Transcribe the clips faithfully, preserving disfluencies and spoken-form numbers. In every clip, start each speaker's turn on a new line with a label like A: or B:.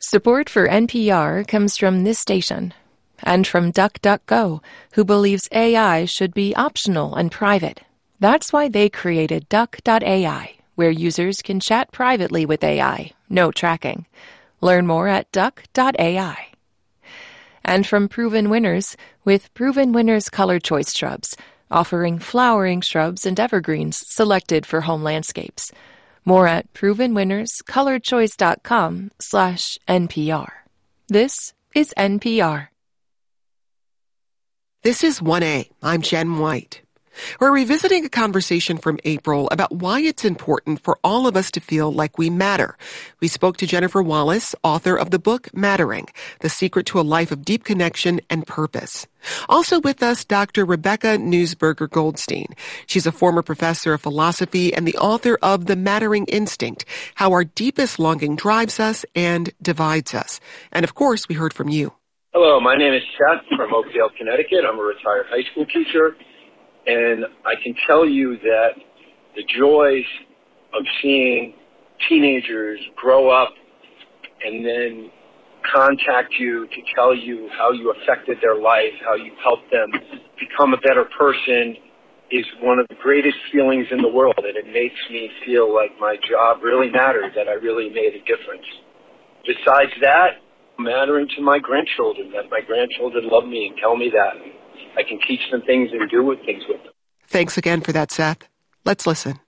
A: Support for N P R comes from this station and from DuckDuckGo, who believes A I should be optional and private. That's why they created Duck dot A I, where users can chat privately with A I, no tracking. Learn more at Duck dot A I. And from Proven Winners, with Proven Winners Color Choice Shrubs, offering flowering shrubs and evergreens selected for home landscapes. More at provenwinnerscolorchoice.com slash NPR. This is N P R.
B: This is one A. I'm Jen White. We're revisiting a conversation from April about why it's important for all of us to feel like we matter. We spoke to Jennifer Wallace, author of the book Mattering, The Secret to a Life of Deep Connection and Purpose. Also with us, Doctor Rebecca Neusberger Goldstein. She's a former professor of philosophy and the author of The Mattering Instinct, How Our Deepest Longing Drives Us and Divides Us. And of course, we heard from you.
C: Hello, my name is Seth from Oakdale, Connecticut. I'm a retired high school teacher. And I can tell you that the joys of seeing teenagers grow up and then contact you to tell you how you affected their life, how you helped them become a better person is one of the greatest feelings in the world. And it makes me feel like my job really mattered, that I really made a difference. Besides that, mattering to my grandchildren, that my grandchildren love me and tell me that. I can teach them things and do things with them.
B: Thanks again for that, Seth. Let's listen.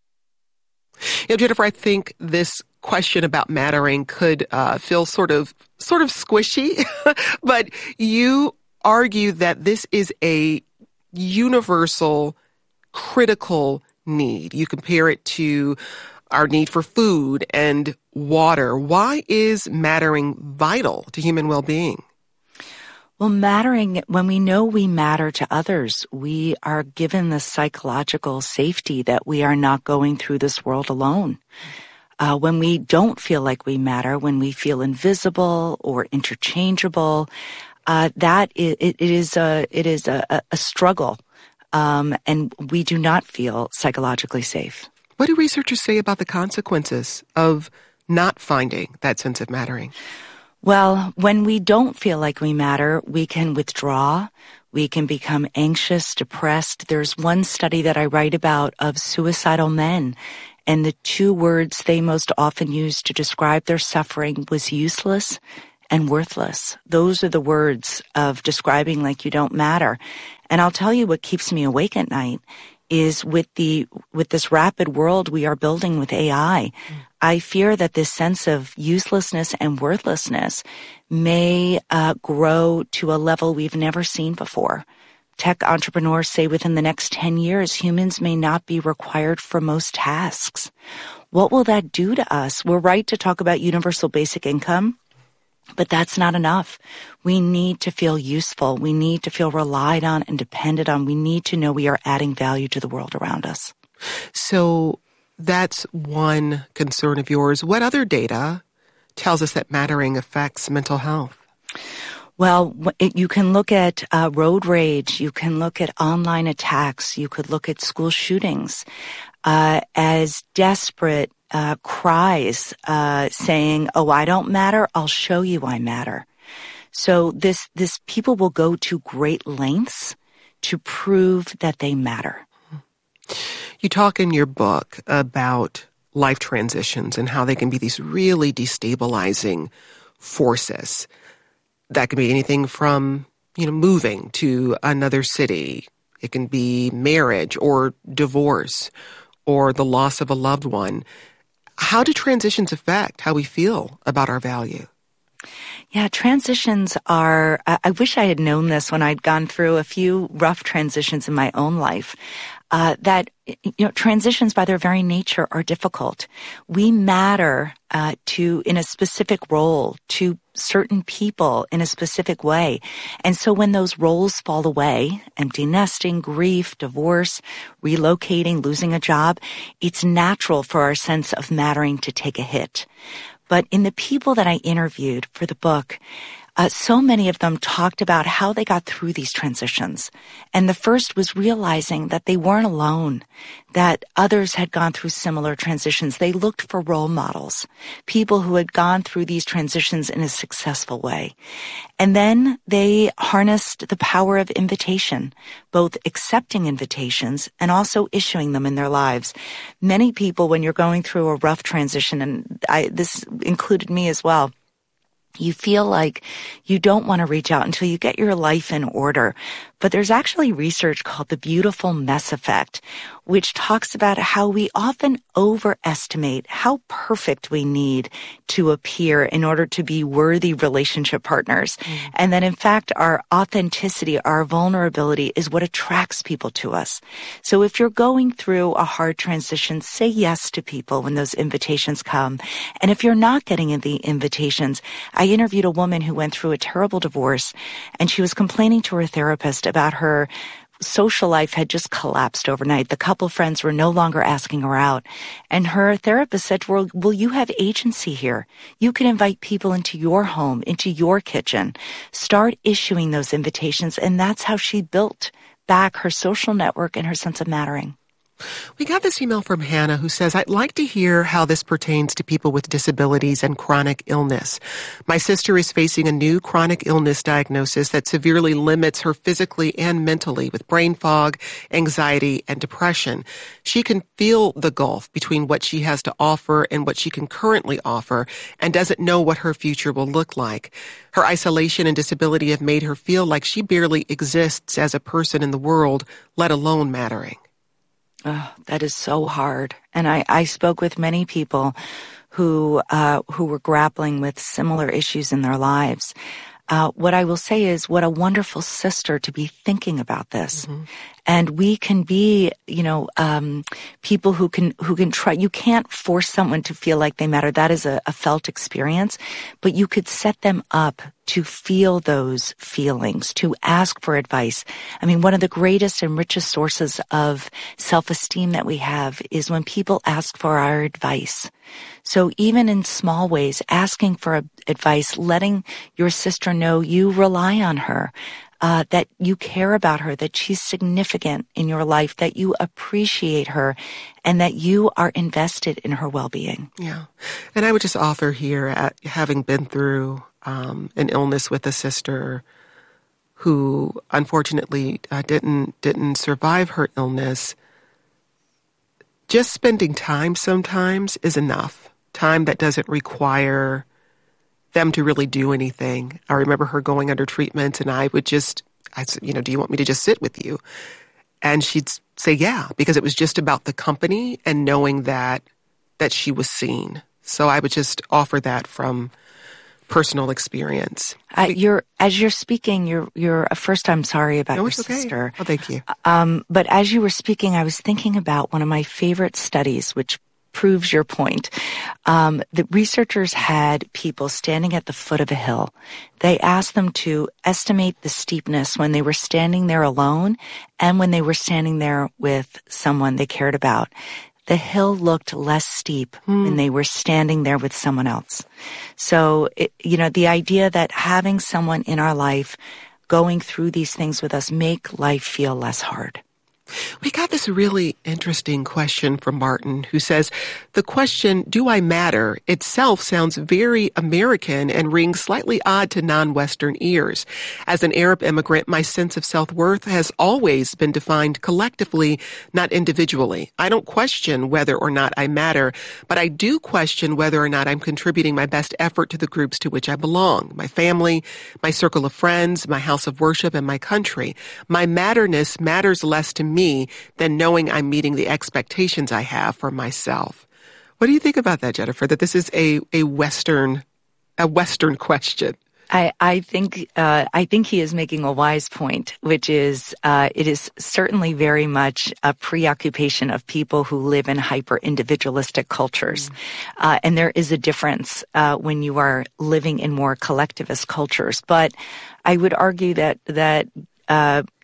B: You know, Jennifer, I think this question about mattering could uh, feel sort of sort of squishy, but you argue that this is a universal, critical need. You compare it to our need for food and water. Why is mattering vital to human well-being?
D: Well, mattering, when we know we matter to others, we are given the psychological safety that we are not going through this world alone. Uh, when we don't feel like we matter, when we feel invisible or interchangeable, uh, that is, it, it is a, it is a, a struggle, um, and we do not feel psychologically safe.
B: What do researchers say about the consequences of not finding that sense of mattering?
D: Well, when we don't feel like we matter, we can withdraw. We can become anxious, depressed. There's one study that I write about of suicidal men, and the two words they most often used to describe their suffering was useless and worthless. Those are the words of describing like you don't matter. And I'll tell you what keeps me awake at night is with the with this rapid world we are building with A I. Mm. I fear that this sense of uselessness and worthlessness may uh, grow to a level we've never seen before. Tech entrepreneurs say within the next ten years, humans may not be required for most tasks. What will that do to us? We're right to talk about universal basic income, but that's not enough. We need to feel useful. We need to feel relied on and depended on. We need to know we are adding value to the world around us.
B: So that's one concern of yours. What other data tells us that mattering affects mental health?
D: Well, it, you can look at uh, road rage. You can look at online attacks. You could look at school shootings uh, as desperate uh, cries uh, saying, oh, I don't matter. I'll show you I matter. So this this people will go to great lengths to prove that they matter.
B: You talk in your book about life transitions and how they can be these really destabilizing forces. That can be anything from, you know, moving to another city. It can be marriage or divorce or the loss of a loved one. How do transitions affect how we feel about our value?
D: Yeah, transitions are, I wish I had known this when I'd gone through a few rough transitions in my own life. Uh, that, you know, transitions by their very nature are difficult. We matter uh, to, in a specific role, to certain people in a specific way. And so when those roles fall away, empty nesting, grief, divorce, relocating, losing a job, it's natural for our sense of mattering to take a hit. But in the people that I interviewed for the book, uh, so many of them talked about how they got through these transitions. And the first was realizing that they weren't alone, that others had gone through similar transitions. They looked for role models, people who had gone through these transitions in a successful way. And then they harnessed the power of invitation, both accepting invitations and also issuing them in their lives. Many people, when you're going through a rough transition, and I, this included me as well, you feel like you don't want to reach out until you get your life in order. But there's actually research called the beautiful mess effect, which talks about how we often overestimate how perfect we need to appear in order to be worthy relationship partners. Mm. And that in fact, our authenticity, our vulnerability is what attracts people to us. So if you're going through a hard transition, say yes to people when those invitations come. And if you're not getting the invitations, I interviewed a woman who went through a terrible divorce, and she was complaining to her therapist about her social life had just collapsed overnight. The couple friends were no longer asking her out. And her therapist said to her, well, you have agency here. You can invite people into your home, into your kitchen. Start issuing those invitations. And that's how she built back her social network and her sense of mattering.
B: We got this email from Hannah who says, I'd like to hear how this pertains to people with disabilities and chronic illness. My sister is facing a new chronic illness diagnosis that severely limits her physically and mentally with brain fog, anxiety, and depression. She can feel the gulf between what she has to offer and what she can currently offer and doesn't know what her future will look like. Her isolation and disability have made her feel like she barely exists as a person in the world, let alone mattering.
D: Oh, that is so hard. And I, I spoke with many people who uh, who were grappling with similar issues in their lives. Uh, what I will say is what a wonderful sister to be thinking about this. Mm-hmm. And we can be, you know, um, people who can, who can try. You can't force someone to feel like they matter. That is a, a felt experience, but you could set them up to feel those feelings, to ask for advice. I mean, one of the greatest and richest sources of self-esteem that we have is when people ask for our advice. So even in small ways, asking for advice, letting your sister know you rely on her, uh, that you care about her, that she's significant in your life, that you appreciate her, and that you are invested in her well-being.
B: Yeah. And I would just offer here, at having been through um, an illness with a sister who unfortunately uh, didn't didn't survive her illness, just spending time sometimes is enough. Time that doesn't require them to really do anything. I remember her going under treatment, and I would just, I said, you know, do you want me to just sit with you? And she'd say, yeah, because it was just about the company and knowing that that she was seen. So I would just offer that from personal experience.
D: Uh, you're as you're speaking, you're you're first. I'm sorry about
B: no,
D: your
B: it's okay.
D: sister.
B: Oh, thank you.
D: Um, but as you were speaking, I was thinking about one of my favorite studies, which proves your point. Um, the researchers had people standing at the foot of a hill. They asked them to estimate the steepness when they were standing there alone and when they were standing there with someone they cared about. The hill looked less steep mm. when they were standing there with someone else. So, it, you know, the idea that having someone in our life going through these things with us make life feel less hard.
B: We got this really interesting question from Martin, who says, the question, do I matter, itself sounds very American and rings slightly odd to non-Western ears. As an Arab immigrant, my sense of self-worth has always been defined collectively, not individually. I don't question whether or not I matter, but I do question whether or not I'm contributing my best effort to the groups to which I belong, my family, my circle of friends, my house of worship, and my country. My matterness matters less to me me than knowing I'm meeting the expectations I have for myself. What do you think about that, Jennifer? That this is a a Western a Western question.
D: I, I think uh, I think he is making a wise point, which is uh, it is certainly very much a preoccupation of people who live in hyper-individualistic cultures. Mm. Uh, and there is a difference uh, when you are living in more collectivist cultures. But I would argue that that uh,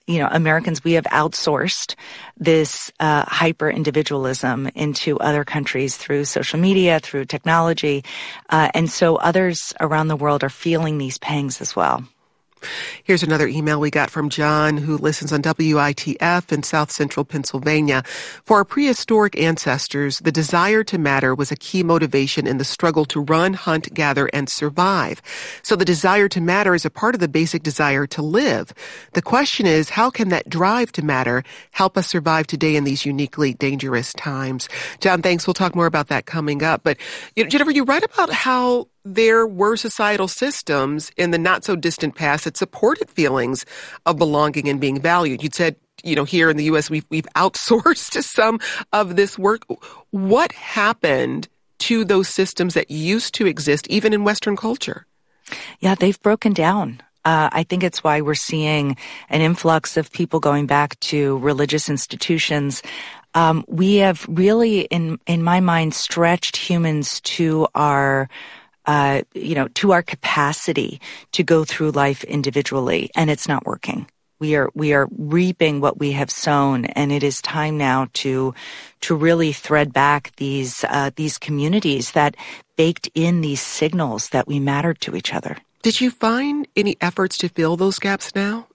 D: you know, Americans, we have outsourced this uh, hyper-individualism into other countries through social media, through technology. Uh, and so others around the world are feeling these pangs as well.
B: Here's another email we got from John, who listens on W I T F in South Central Pennsylvania. For our prehistoric ancestors, the desire to matter was a key motivation in the struggle to run, hunt, gather, and survive. So the desire to matter is a part of the basic desire to live. The question is, how can that drive to matter help us survive today in these uniquely dangerous times? John, thanks. We'll talk more about that coming up. But you know, Jennifer, you write about how there were societal systems in the not-so-distant past that supported feelings of belonging and being valued. You said, you know, here in the U S, we've, we've outsourced some of this work. What happened to those systems that used to exist, even in Western culture?
D: Yeah, they've broken down. Uh, I think it's why we're seeing an influx of people going back to religious institutions. Um, we have really, in in my mind, stretched humans to our Uh, you know, to our capacity to go through life individually, and it's not working. We are we are reaping what we have sown, and it is time now to to really thread back these uh, these communities that baked in these signals that we mattered to each other.
B: Did you find any efforts to fill those gaps now?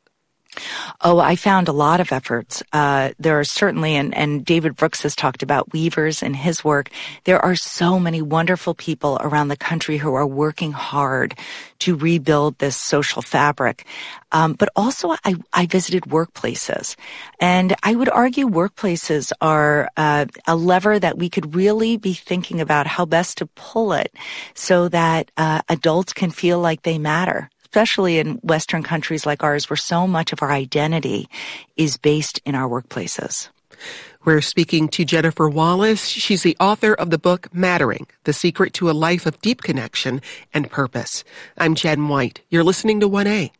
D: Oh, I found a lot of efforts. Uh, there are certainly, and, and David Brooks has talked about weavers in his work. There are so many wonderful people around the country who are working hard to rebuild this social fabric. Um, but also, I, I visited workplaces, and I would argue workplaces are uh, a lever that we could really be thinking about how best to pull it so that uh, adults can feel like they matter, especially in Western countries like ours, where so much of our identity is based in our workplaces.
B: We're speaking to Jennifer Wallace. She's the author of the book Mattering, The Secret to a Life of Deep Connection and Purpose. I'm Jen White. You're listening to one A.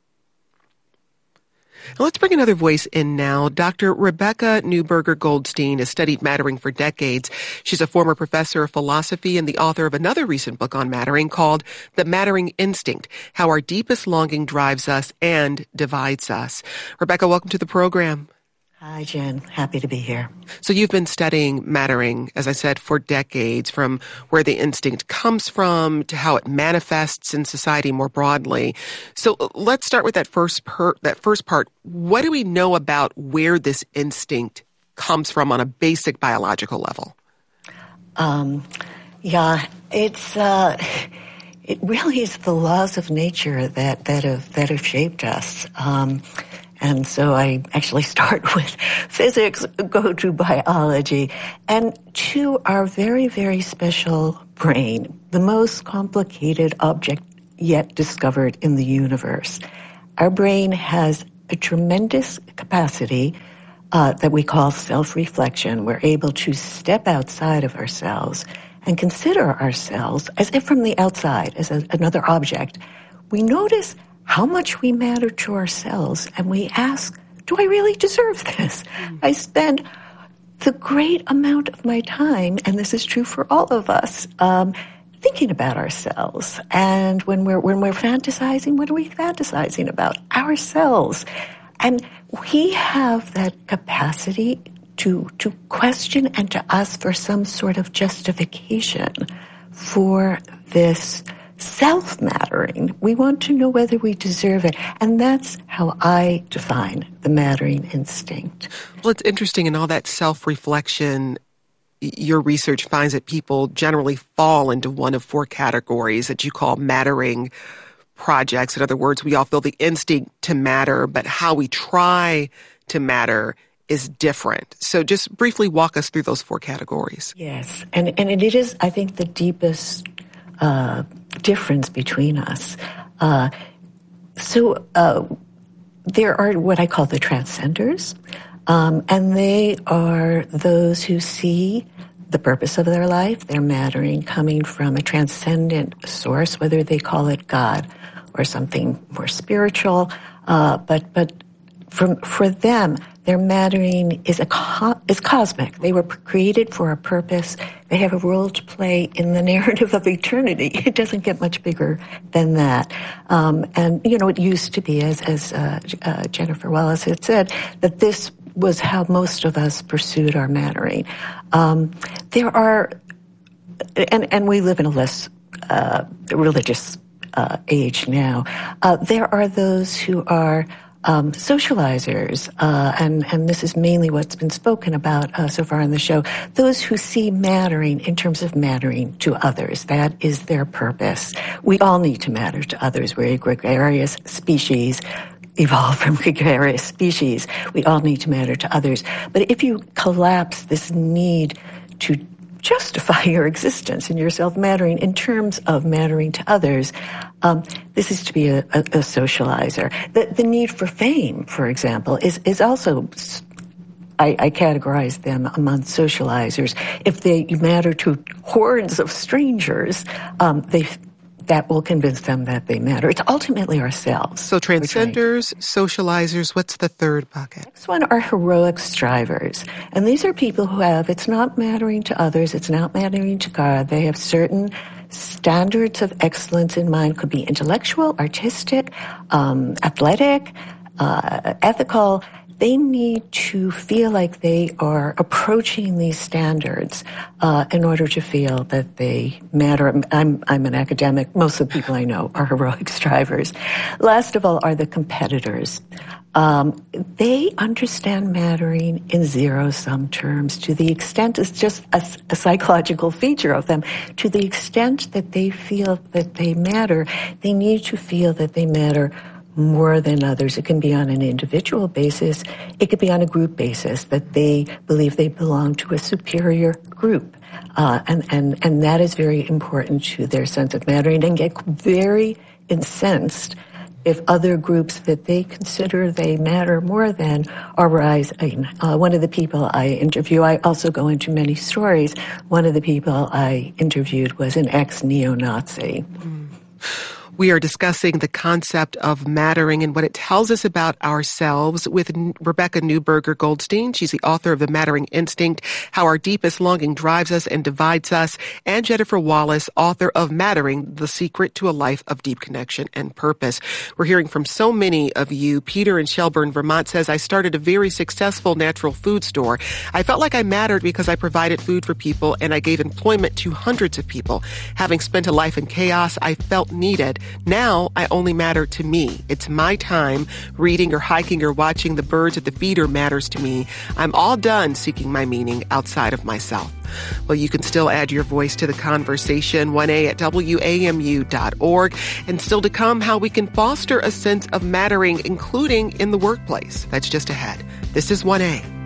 B: Now let's bring another voice in now. Doctor Rebecca Neuberger-Goldstein has studied mattering for decades. She's a former professor of philosophy and the author of another recent book on mattering called The Mattering Instinct, How Our Deepest Longing Drives Us and Divides Us. Rebecca, welcome to the program.
E: Hi, Jen. Happy to be here.
B: So you've been studying mattering, as I said, for decades, from where the instinct comes from to how it manifests in society more broadly. So let's start with that first per, that first part. What do we know about where this instinct comes from on a basic biological level?
E: Um, yeah, it's uh, it really is the laws of nature that that have that have shaped us. Um, And so I actually start with physics, go to biology, and to our very, very special brain, the most complicated object yet discovered in the universe. Our brain has a tremendous capacity uh, that we call self-reflection. We're able to step outside of ourselves and consider ourselves as if from the outside, as a, another object. We notice how much we matter to ourselves, and we ask, do I really deserve this? Mm. I spend the great amount of my time, and this is true for all of us, um, thinking about ourselves. And when we're when we're fantasizing, what are we fantasizing about? Ourselves. And we have that capacity to to question and to ask for some sort of justification for this self-mattering. We want to know whether we deserve it. And that's how I define the mattering instinct.
B: Well, it's interesting in all that self-reflection, your research finds that people generally fall into one of four categories that you call mattering projects. In other words, we all feel the instinct to matter, but how we try to matter is different. So just briefly walk us through those four categories.
E: Yes. And, and it is, I think, the deepest uh, difference between us. Uh, so uh, there are what I call the transcenders, um, and they are those who see the purpose of their life, their mattering, coming from a transcendent source, whether they call it God or something more spiritual, uh, but but for, for them, their mattering is a co- is cosmic. They were created for a purpose. They have a role to play in the narrative of eternity. It doesn't get much bigger than that. Um, and, you know, it used to be, as, as uh, uh, Jennifer Wallace had said, that this was how most of us pursued our mattering. Um, there are, and, and we live in a less uh, religious uh, age now. Uh, there are those who are Um, socializers, uh, and, and this is mainly what's been spoken about uh, so far in the show, those who see mattering in terms of mattering to others. That is their purpose. We all need to matter to others. We're a gregarious species, evolved from gregarious species. We all need to matter to others. But if you collapse this need to justify your existence and your self-mattering in terms of mattering to others, um, this is to be a, a, a socializer. The, the need for fame, for example, is, is also, I, I categorize them among socializers. If they matter to hordes of strangers, um, they that will convince them that they matter. It's ultimately ourselves.
B: So transcenders, socializers, what's the third bucket?
E: Next one are heroic strivers. And these are people who have, it's not mattering to others, it's not mattering to God. They have certain standards of excellence in mind. Could be intellectual, artistic, um, athletic, uh, ethical. They need to feel like they are approaching these standards uh, in order to feel that they matter. I'm, I'm an academic. Most of the people I know are heroic strivers. Last of all are the competitors. Um, they understand mattering in zero-sum terms to the extent it's just a, a psychological feature of them. To the extent that they feel that they matter, they need to feel that they matter more than others. It can be on an individual basis. It could be on a group basis, that they believe they belong to a superior group. Uh, and, and, and that is very important to their sense of mattering, and get very incensed if other groups that they consider they matter more than are rising. Uh, one of the people I interview, I also go into many stories, one of the people I interviewed was an ex-neo-Nazi.
B: Mm. We are discussing the concept of mattering and what it tells us about ourselves with Rebecca Neuberger Goldstein. She's the author of The Mattering Instinct, How Our Deepest Longing Drives Us and Divides Us, and Jennifer Wallace, author of Mattering, The Secret to a Life of Deep Connection and Purpose. We're hearing from so many of you. Peter in Shelburne, Vermont says, I started a very successful natural food store. I felt like I mattered because I provided food for people and I gave employment to hundreds of people. Having spent a life in chaos, I felt needed. Now, I only matter to me. It's my time. Reading or hiking or watching the birds at the feeder matters to me. I'm all done seeking my meaning outside of myself. Well, you can still add your voice to the conversation, one A at W A M U dot org. And still to come, how we can foster a sense of mattering, including in the workplace. That's just ahead. This is one A.